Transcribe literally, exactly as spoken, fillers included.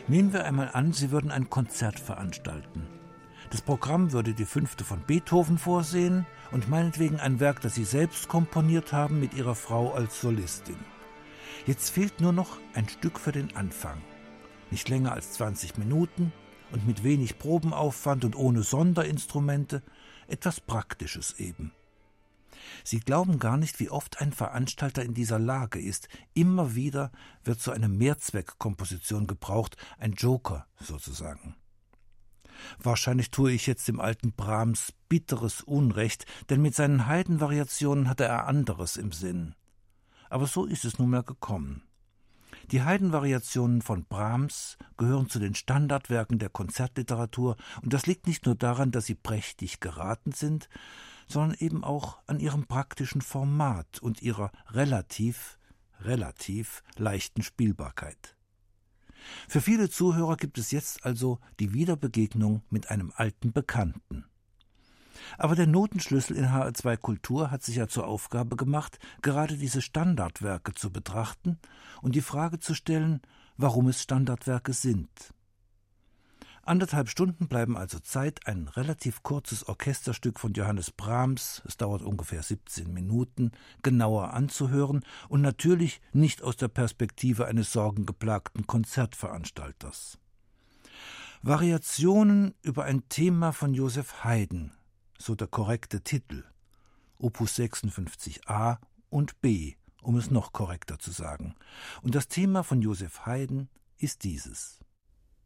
Nehmen wir einmal an, Sie würden ein Konzert veranstalten. Das Programm würde die Fünfte von Beethoven vorsehen und meinetwegen ein Werk, das Sie selbst komponiert haben, mit Ihrer Frau als Solistin. Jetzt fehlt nur noch ein Stück für den Anfang. Nicht länger als zwanzig Minuten und mit wenig Probenaufwand und ohne Sonderinstrumente, etwas Praktisches eben. Sie glauben gar nicht, wie oft ein Veranstalter in dieser Lage ist. Immer wieder wird so eine Mehrzweckkomposition gebraucht, ein Joker sozusagen. Wahrscheinlich tue ich jetzt dem alten Brahms bitteres Unrecht, denn mit seinen Haydn-Variationen hatte er anderes im Sinn. Aber so ist es nunmehr gekommen. Die Haydn-Variationen von Brahms gehören zu den Standardwerken der Konzertliteratur, und das liegt nicht nur daran, dass sie prächtig geraten sind, sondern eben auch an ihrem praktischen Format und ihrer relativ, relativ leichten Spielbarkeit. Für viele Zuhörer gibt es jetzt also die Wiederbegegnung mit einem alten Bekannten. Aber der Notenschlüssel in H R zwei Kultur hat sich ja zur Aufgabe gemacht, gerade diese Standardwerke zu betrachten und die Frage zu stellen, warum es Standardwerke sind. Anderthalb Stunden bleiben also Zeit, ein relativ kurzes Orchesterstück von Johannes Brahms, es dauert ungefähr siebzehn Minuten, genauer anzuhören und natürlich nicht aus der Perspektive eines sorgengeplagten Konzertveranstalters. Variationen über ein Thema von Joseph Haydn, so der korrekte Titel, Opus sechsundfünfzig a und b, um es noch korrekter zu sagen. Und das Thema von Joseph Haydn ist dieses.